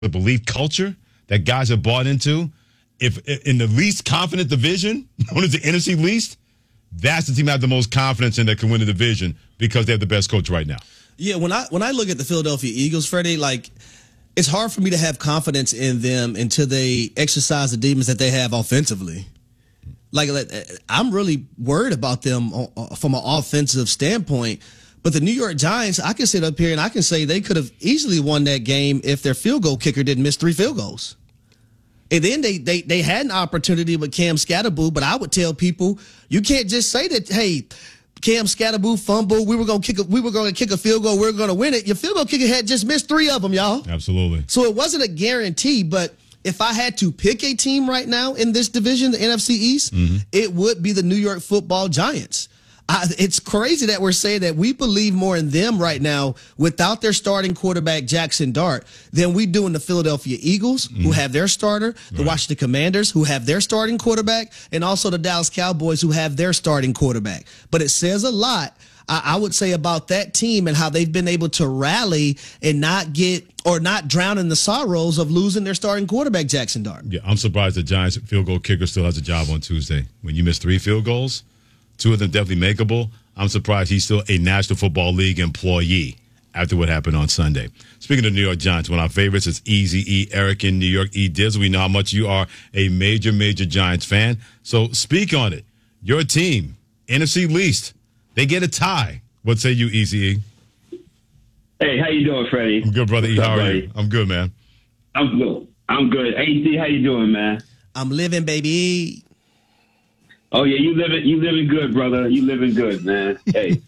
the belief culture that guys have bought into. If in the least confident division, known as the NFC least, that's the team I have the most confidence in that can win the division because they have the best coach right now. Yeah, when I look at the Philadelphia Eagles, Freddie, like, it's hard for me to have confidence in them until they exercise the demons that they have offensively. Like, I'm really worried about them from an offensive standpoint. But the New York Giants, I can sit up here and I can say they could have easily won that game if their field goal kicker didn't miss 3 field goals. And then they had an opportunity with Cam Scatterboo, but I would tell people, you can't just say that, hey, Cam Scatterboo fumble, we were going to kick a field goal, we were going to win it. Your field goal kicker had just missed 3 of them, y'all. Absolutely. So it wasn't a guarantee, but if I had to pick a team right now in this division, the NFC East, it would be the New York Football Giants. It's crazy that we're saying that we believe more in them right now without their starting quarterback, Jackson Dart, than we do in the Philadelphia Eagles, who have their starter, the Washington Commanders, who have their starting quarterback, and also the Dallas Cowboys, who have their starting quarterback. But it says a lot, I would say, about that team and how they've been able to rally and not drown in the sorrows of losing their starting quarterback, Jackson Dart. Yeah, I'm surprised the Giants field goal kicker still has a job on Tuesday. When you miss 3 field goals, 2 of them definitely makeable. I'm surprised he's still a National Football League employee after what happened on Sunday. Speaking of New York Giants, one of our favorites is Easy E, Eric in New York, E. Diz. We know how much you are a major, major Giants fan. So speak on it. Your team, NFC least, they get a tie. What say you, Easy E? Hey, how you doing, Freddie? I'm good, brother. What's E, up, how are buddy? you? I'm good, man. I'm good. AC, how you doing, man? I'm living, baby. Oh yeah, you living good, brother. You living good, man. Hey.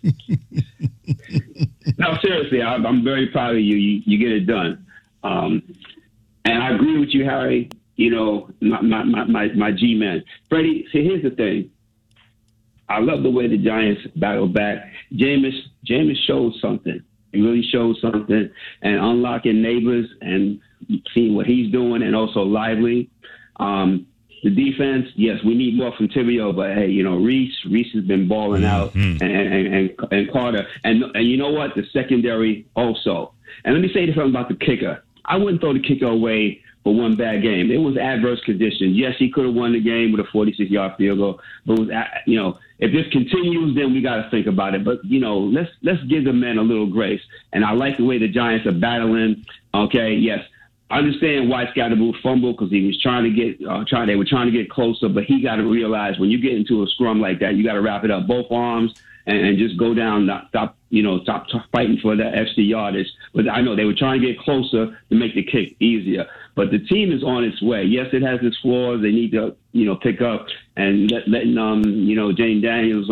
No, seriously, I'm very proud of you. You get it done. And I agree with you, Harry. You know, my G-man. Freddie, see, here's the thing. I love the way the Giants battle back. Jameis showed something. He really showed something. And unlocking Neighbors and seeing what he's doing, and also Lively. The defense, yes, we need more from Tibio, but hey, you know, Reese has been balling out, and Carter, and you know what, the secondary also. And let me say something about the kicker. I wouldn't throw the kicker away for one bad game. It was adverse conditions. Yes, he could have won the game with a 46-yard field goal, but it was, you know, if this continues, then we got to think about it. But you know, let's give the men a little grace. And I like the way the Giants are battling. Okay, yes. I understand why Scatterboo fumbled, because he was trying to get they were trying to get closer, but he got to realize when you get into a scrum like that, you got to wrap it up both arms and just go down, stop fighting for that FC yardage. But I know they were trying to get closer to make the kick easier. But the team is on its way. Yes, it has its flaws. They need to pick up and letting Jane Daniels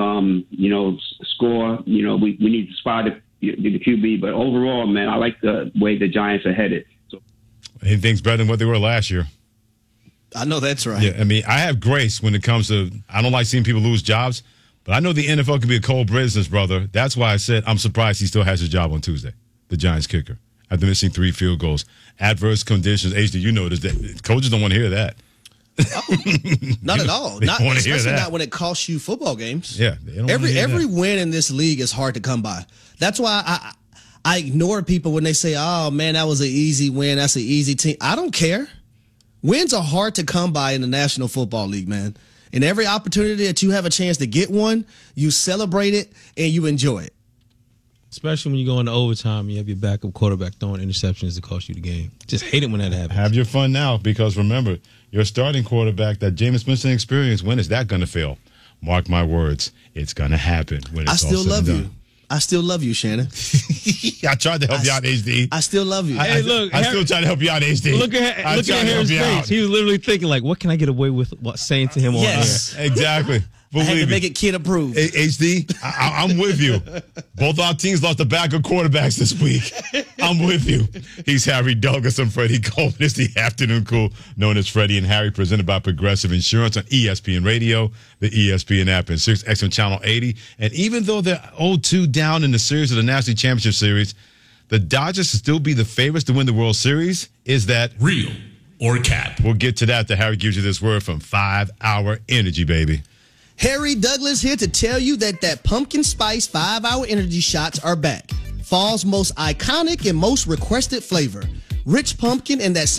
score. We need to spot the QB. But overall, man, I like the way the Giants are headed. Anything's better than what they were last year. I know that's right. Yeah, I mean, I have grace when it comes to, I don't like seeing people lose jobs, but I know the NFL can be a cold business, brother. That's why I said I'm surprised he still has his job on Tuesday, the Giants kicker, after missing 3 field goals. Adverse conditions. HD, you noticed that coaches don't want to hear that. Oh, not at all. Especially not when it costs you football games. Yeah. Every win in this league is hard to come by. That's why I ignore people when they say, oh, man, that was an easy win. That's an easy team. I don't care. Wins are hard to come by in the National Football League, man. And every opportunity that you have a chance to get one, you celebrate it and you enjoy it. Especially when you go into overtime and you have your backup quarterback throwing interceptions to cost you the game. Just hate it when that happens. Have your fun now, because remember, your starting quarterback, that Jameis Winston experience, when is that going to fail? Mark my words, it's going to happen when it's all said and done. I still love you. I still love you, Shannon. I tried to help you out, HD. I still love you. Hey, look, I still try to help you out, HD. Look at Harry's face. He was literally thinking, like, what can I get away with saying to him on air? Exactly. I had to make it kid approved. HD, I'm with you. Both our teams lost the backup quarterbacks this week. I'm with you. He's Harry Douglas. I'm Freddie Coleman. It's the Afternoon Cool, known as Freddie and Harry, presented by Progressive Insurance on ESPN Radio, the ESPN app, and 6X Channel 80. And even though they're 0-2 down in the series of the National Championship Series, the Dodgers still be the favorites to win the World Series. Is that real or cap? We'll get to that. Harry gives you this word from 5 Hour Energy, baby. Harry Douglas here to tell you that pumpkin spice 5 Hour Energy shots are back. Fall's most iconic and most requested flavor. Rich Pumpkin and that